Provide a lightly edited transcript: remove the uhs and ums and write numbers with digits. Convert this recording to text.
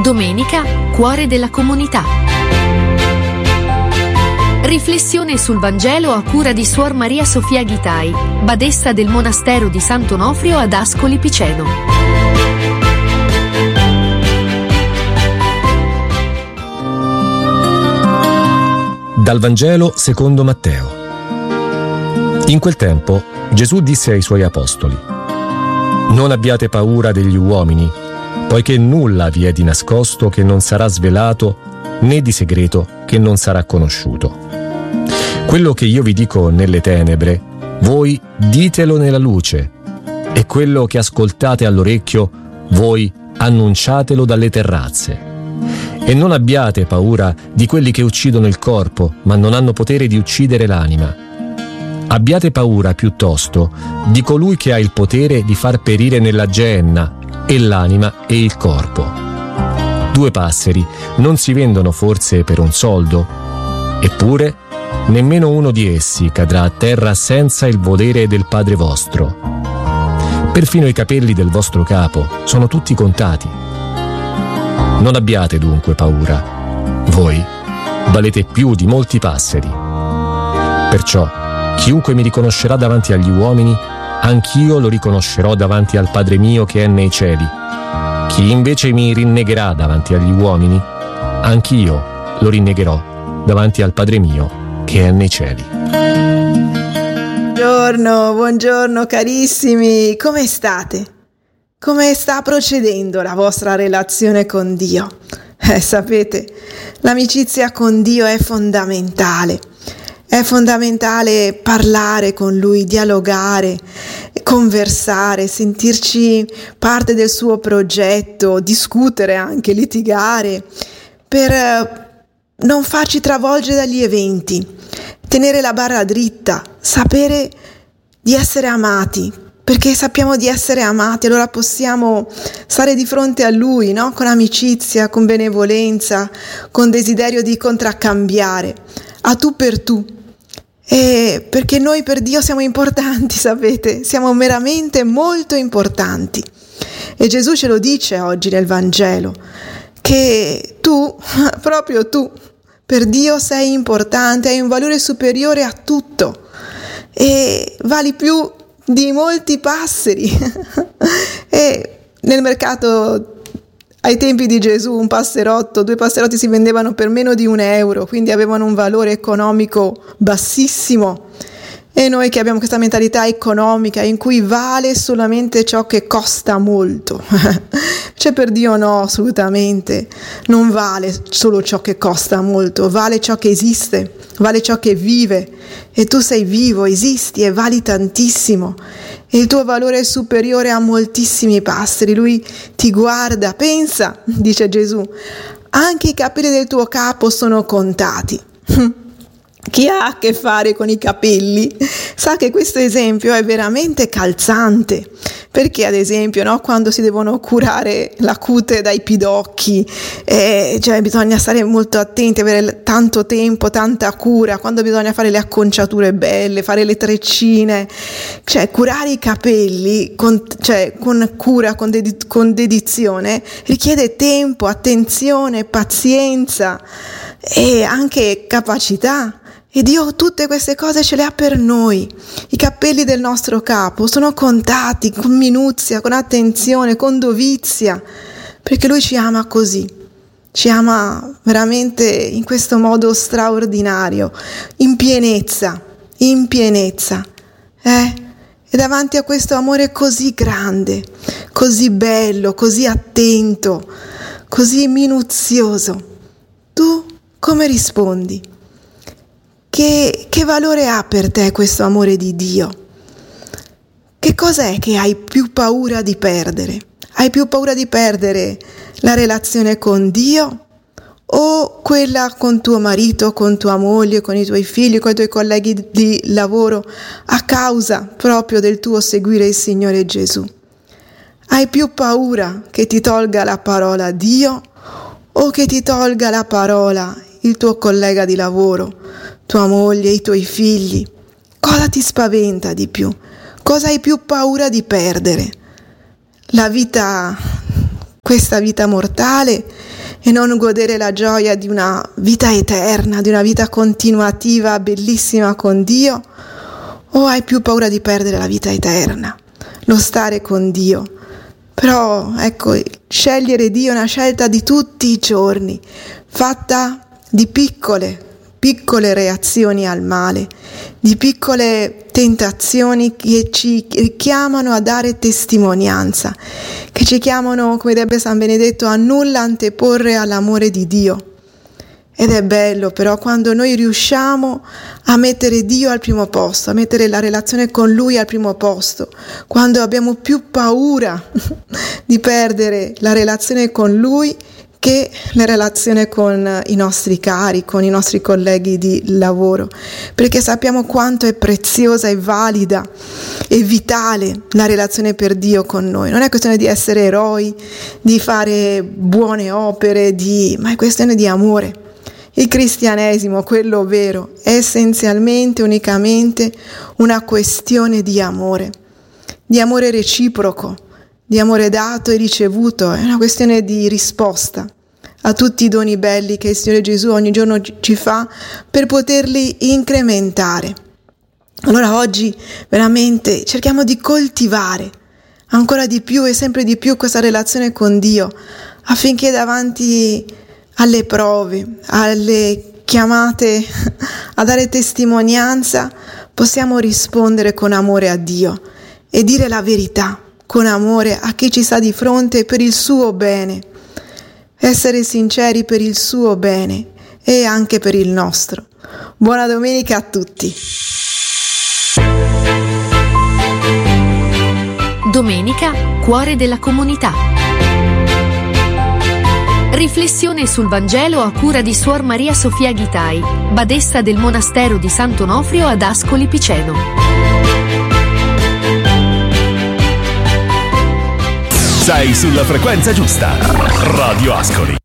Domenica, cuore della comunità. Riflessione sul Vangelo a cura di Suor Maria Sofia Ghitai, badessa del monastero di Sant'Onofrio ad Ascoli Piceno. Dal Vangelo secondo Matteo. In quel tempo Gesù disse ai suoi apostoli: Non abbiate paura degli uomini, poiché nulla vi è di nascosto che non sarà svelato, né di segreto che non sarà conosciuto. Quello che io vi dico nelle tenebre, voi ditelo nella luce, e quello che ascoltate all'orecchio, voi annunciatelo dalle terrazze. E non abbiate paura di quelli che uccidono il corpo, ma non hanno potere di uccidere l'anima. Abbiate paura piuttosto di colui che ha il potere di far perire nella Geenna e l'anima e il corpo. 2 passeri non si vendono forse per un soldo? Eppure nemmeno uno di essi cadrà a terra senza il volere del Padre vostro. Perfino i capelli del vostro capo sono tutti contati. Non abbiate dunque paura. Voi valete più di molti passeri. Perciò, chiunque mi riconoscerà davanti agli uomini, anch'io lo riconoscerò davanti al Padre mio che è nei cieli. Chi invece mi rinnegherà davanti agli uomini, anch'io lo rinnegherò davanti al Padre mio che è nei cieli. Buongiorno carissimi, come state? Come sta procedendo la vostra relazione con Dio? Sapete, l'amicizia con Dio è fondamentale. È fondamentale parlare con Lui, dialogare, conversare, sentirci parte del suo progetto, discutere anche, litigare, per non farci travolgere dagli eventi, tenere la barra dritta, sapere di essere amati, perché sappiamo di essere amati, allora possiamo stare di fronte a Lui, no? Con amicizia, con benevolenza, con desiderio di contraccambiare, a tu per tu. E perché noi per Dio siamo importanti, sapete, siamo veramente molto importanti. E Gesù ce lo dice oggi nel Vangelo, che tu, proprio tu, per Dio sei importante, hai un valore superiore a tutto e vali più di molti passeri. E nel mercato ai tempi di Gesù 2 passerotti si vendevano per meno di €1, quindi avevano un valore economico bassissimo. E noi che abbiamo questa mentalità economica in cui vale solamente ciò che costa molto, cioè per Dio no, assolutamente, non vale solo ciò che costa molto, vale ciò che esiste, vale ciò che vive, e tu sei vivo, esisti e vali tantissimo, e il tuo valore è superiore a moltissimi passeri. Lui ti guarda, pensa, dice Gesù, anche i capelli del tuo capo sono contati. Chi ha a che fare con i capelli sa che questo esempio è veramente calzante, perché ad esempio, no, quando si devono curare la cute dai pidocchi, cioè bisogna stare molto attenti, avere tanto tempo, tanta cura, quando bisogna fare le acconciature belle, fare le treccine, cioè curare i capelli con cura, con dedizione, richiede tempo, attenzione, pazienza e anche capacità. E Dio tutte queste cose ce le ha per noi. I capelli del nostro capo sono contati con minuzia, con attenzione, con dovizia, perché Lui ci ama così. Ci ama veramente in questo modo straordinario, in pienezza. E davanti a questo amore così grande, così bello, così attento, così minuzioso, tu come rispondi? Che valore ha per te questo amore di Dio? Che cos'è che hai più paura di perdere? Hai più paura di perdere la relazione con Dio o quella con tuo marito, con tua moglie, con i tuoi figli, con i tuoi colleghi di lavoro a causa proprio del tuo seguire il Signore Gesù? Hai più paura che ti tolga la parola Dio o che ti tolga la parola il tuo collega di lavoro, tua moglie, i tuoi figli? Cosa ti spaventa di più? Cosa hai più paura di perdere? La vita questa vita mortale e non godere la gioia di una vita eterna, di una vita continuativa, bellissima con Dio? O hai più paura di perdere la vita eterna, lo stare con Dio? Però ecco, scegliere Dio è una scelta di tutti i giorni, fatta di piccole reazioni al male, di piccole tentazioni che ci chiamano a dare testimonianza, che ci chiamano, come direbbe San Benedetto, a nulla anteporre all'amore di Dio. Ed è bello però quando noi riusciamo a mettere Dio al primo posto, a mettere la relazione con Lui al primo posto, quando abbiamo più paura di perdere la relazione con Lui che la relazione con i nostri cari, con i nostri colleghi di lavoro, perché sappiamo quanto è preziosa e valida e vitale la relazione per Dio con noi. Non è questione di essere eroi, di fare buone opere, ma è questione di amore. Il cristianesimo, quello vero, è essenzialmente, unicamente una questione di amore reciproco, di amore dato e ricevuto, è una questione di risposta a tutti i doni belli che il Signore Gesù ogni giorno ci fa per poterli incrementare. Allora oggi veramente cerchiamo di coltivare ancora di più e sempre di più questa relazione con Dio, affinché davanti alle prove, alle chiamate a dare testimonianza, possiamo rispondere con amore a Dio e dire la verità con amore a chi ci sta di fronte per il suo bene, essere sinceri per il suo bene e anche per il nostro. Buona domenica a tutti. Domenica, cuore della comunità. Riflessione sul Vangelo a cura di Suor Maria Sofia Ghitai, badessa del monastero di Sant'Onofrio ad Ascoli Piceno. Sei sulla frequenza giusta. Radio Ascoli.